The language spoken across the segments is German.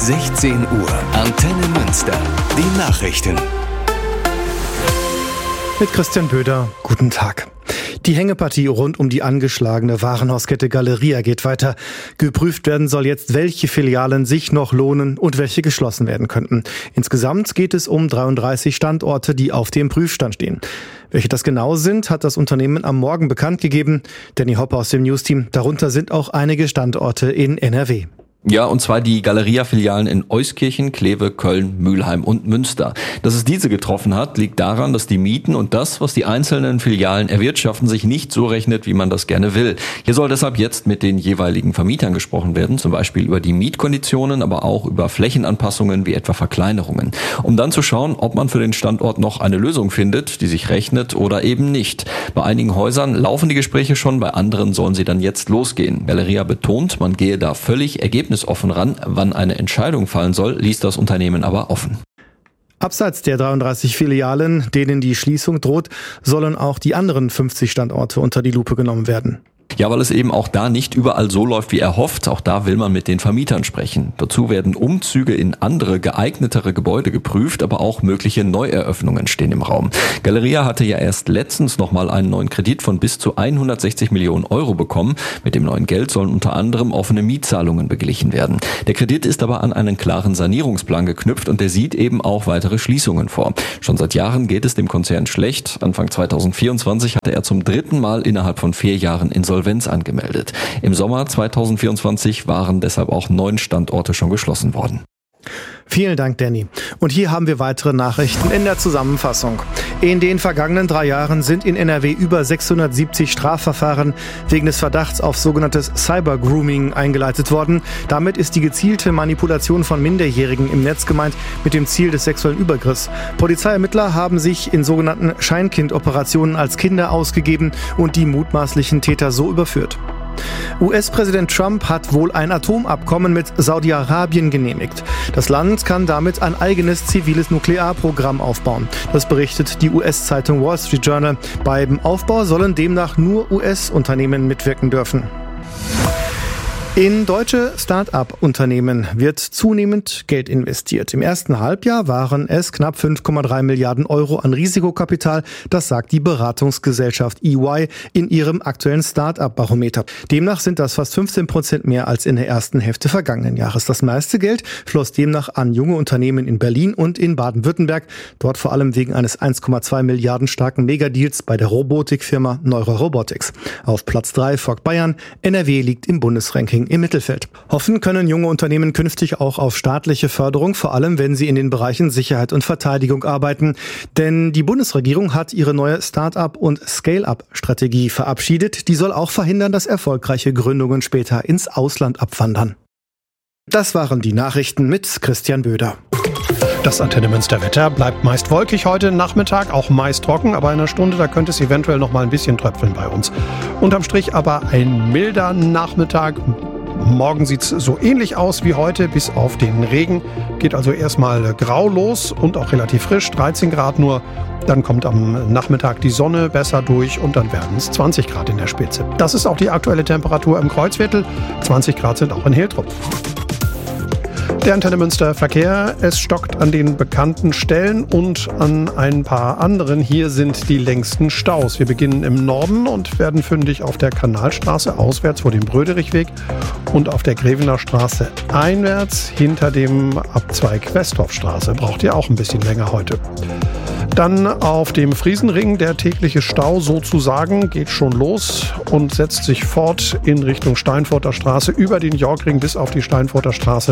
16 Uhr. Antenne Münster. Die Nachrichten. Mit Christian Böder. Guten Tag. Die Hängepartie rund um die angeschlagene Warenhauskette Galeria geht weiter. Geprüft werden soll jetzt, welche Filialen sich noch lohnen und welche geschlossen werden könnten. Insgesamt geht es um 33 Standorte, die auf dem Prüfstand stehen. Welche das genau sind, hat das Unternehmen am Morgen bekannt gegeben. Danny Hopper aus dem Newsteam. Darunter sind auch einige Standorte in NRW. Ja, und zwar die Galeria-Filialen in Euskirchen, Kleve, Köln, Mülheim und Münster. Dass es diese getroffen hat, liegt daran, dass die Mieten und das, was die einzelnen Filialen erwirtschaften, sich nicht so rechnet, wie man das gerne will. Hier soll deshalb jetzt mit den jeweiligen Vermietern gesprochen werden, zum Beispiel über die Mietkonditionen, aber auch über Flächenanpassungen wie etwa Verkleinerungen, um dann zu schauen, ob man für den Standort noch eine Lösung findet, die sich rechnet oder eben nicht. Bei einigen Häusern laufen die Gespräche schon, bei anderen sollen sie dann jetzt losgehen. Galeria betont, man gehe da völlig ergebnisoffen ran. Wann eine Entscheidung fallen soll, ließ das Unternehmen aber offen. Abseits der 33 Filialen, denen die Schließung droht, sollen auch die anderen 50 Standorte unter die Lupe genommen werden. Ja, weil es eben auch da nicht überall so läuft, wie erhofft. Auch da will man mit den Vermietern sprechen. Dazu werden Umzüge in andere, geeignetere Gebäude geprüft, aber auch mögliche Neueröffnungen stehen im Raum. Galeria hatte ja erst letztens nochmal einen neuen Kredit von bis zu 160 Millionen Euro bekommen. Mit dem neuen Geld sollen unter anderem offene Mietzahlungen beglichen werden. Der Kredit ist aber an einen klaren Sanierungsplan geknüpft und der sieht eben auch weitere Schließungen vor. Schon seit Jahren geht es dem Konzern schlecht. Anfang 2024 hatte er zum 3. Mal innerhalb von 4 Jahren Insolvenz angemeldet. Im Sommer 2024 waren deshalb auch 9 Standorte schon geschlossen worden. Vielen Dank, Danny. Und hier haben wir weitere Nachrichten in der Zusammenfassung. In den vergangenen 3 Jahren sind in NRW über 670 Strafverfahren wegen des Verdachts auf sogenanntes Cyber-Grooming eingeleitet worden. Damit ist die gezielte Manipulation von Minderjährigen im Netz gemeint, mit dem Ziel des sexuellen Übergriffs. Polizeiermittler haben sich in sogenannten Scheinkind-Operationen als Kinder ausgegeben und die mutmaßlichen Täter so überführt. US-Präsident Trump hat wohl ein Atomabkommen mit Saudi-Arabien genehmigt. Das Land kann damit ein eigenes ziviles Nuklearprogramm aufbauen. Das berichtet die US-Zeitung Wall Street Journal. Beim Aufbau sollen demnach nur US-Unternehmen mitwirken dürfen. In deutsche Start-up-Unternehmen wird zunehmend Geld investiert. Im ersten Halbjahr waren es knapp 5,3 Milliarden Euro an Risikokapital. Das sagt die Beratungsgesellschaft EY in ihrem aktuellen Start-up-Barometer. Demnach sind das fast 15% mehr als in der ersten Hälfte vergangenen Jahres. Das meiste Geld floss demnach an junge Unternehmen in Berlin und in Baden-Württemberg. Dort vor allem wegen eines 1,2 Milliarden starken Megadeals bei der Robotikfirma Neurorobotics. Auf Platz 3 folgt Bayern. NRW liegt im Bundesranking im Mittelfeld. Hoffen können junge Unternehmen künftig auch auf staatliche Förderung, vor allem wenn sie in den Bereichen Sicherheit und Verteidigung arbeiten. Denn die Bundesregierung hat ihre neue Start-up- und Scale-up-Strategie verabschiedet. Die soll auch verhindern, dass erfolgreiche Gründungen später ins Ausland abwandern. Das waren die Nachrichten mit Christian Böder. Das Antenne Münster Wetter bleibt meist wolkig heute Nachmittag, auch meist trocken, aber in einer Stunde, da könnte es eventuell noch mal ein bisschen tröpfeln bei uns. Unterm Strich aber ein milder Nachmittag. Morgen sieht es so ähnlich aus wie heute, bis auf den Regen. Geht also erstmal grau los und auch relativ frisch, 13 Grad nur. Dann kommt am Nachmittag die Sonne besser durch und dann werden es 20 Grad in der Spitze. Das ist auch die aktuelle Temperatur im Kreuzviertel. 20 Grad sind auch in Hiltrup. Der Antenne Münster Verkehr, es stockt an den bekannten Stellen und an ein paar anderen. Hier sind die längsten Staus. Wir beginnen im Norden und werden fündig auf der Kanalstraße auswärts vor dem Bröderichweg und auf der Grevener Straße einwärts hinter dem Abzweig Westorfstraße. Braucht ihr auch ein bisschen länger heute. Dann auf dem Friesenring, der tägliche Stau sozusagen, geht schon los und setzt sich fort in Richtung Steinfurter Straße über den Jörgring bis auf die Steinfurter Straße.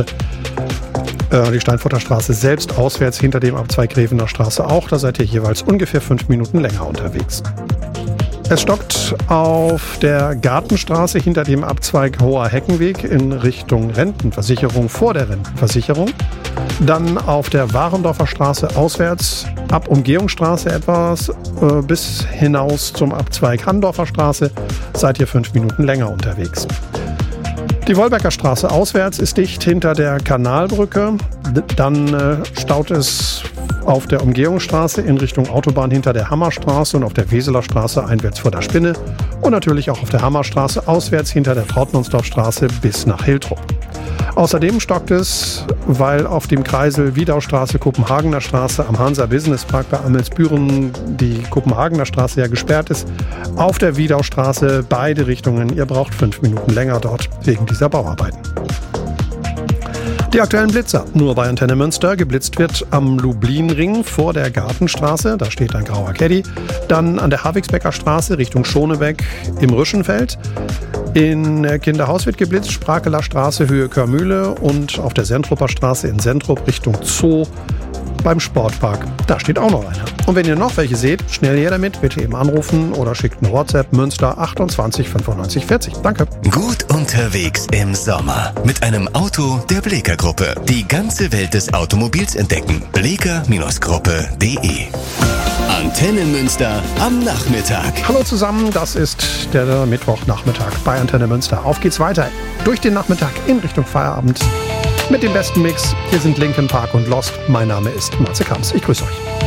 Die Steinfurter Straße selbst auswärts hinter dem Abzweig Grevener Straße auch. Da seid ihr jeweils ungefähr 5 Minuten länger unterwegs. Es stockt auf der Gartenstraße hinter dem Abzweig Hoher Heckenweg in Richtung Rentenversicherung vor der Rentenversicherung. Dann auf der Warendorfer Straße auswärts ab Umgehungsstraße etwas bis hinaus zum Abzweig Handorfer Straße seid ihr 5 Minuten länger unterwegs. Die Wolbecker Straße auswärts ist dicht hinter der Kanalbrücke. Dann staut es auf der Umgehungsstraße in Richtung Autobahn hinter der Hammerstraße und auf der Weseler Straße einwärts vor der Spinne. Und natürlich auch auf der Hammerstraße auswärts hinter der Trautmannsdorfstraße bis nach Hiltrup. Außerdem stockt es, weil auf dem Kreisel Wiedaustraße, Kopenhagener Straße am Hansa Business Park bei Amelsbüren die Kopenhagener Straße ja gesperrt ist. Auf der Wiedaustraße beide Richtungen. Ihr braucht 5 Minuten länger dort wegen dieser Bauarbeiten. Die aktuellen Blitzer, nur bei Antenne Münster. Geblitzt wird am Lublinring vor der Gartenstraße, da steht ein grauer Caddy. Dann an der Havigsbecker Straße Richtung Schonebeck im Rüschenfeld. In Kinderhaus wird geblitzt, Sprakeler Straße, Höhe Körmühle und auf der Sentruper Straße in Sentrup Richtung Zoo beim Sportpark. Da steht auch noch einer. Und wenn ihr noch welche seht, schnell her damit, bitte eben anrufen oder schickt eine WhatsApp Münster 28 95 40. Danke. Gut unterwegs im Sommer mit einem Auto der Bleeker Gruppe. Die ganze Welt des Automobils entdecken. bleeker-gruppe.de. Antenne Münster am Nachmittag. Hallo zusammen, das ist der Mittwochnachmittag bei Antenne Münster. Auf geht's weiter durch den Nachmittag in Richtung Feierabend mit dem besten Mix. Hier sind Linkin Park und Lost. Mein Name ist Matze Kamps. Ich grüße euch.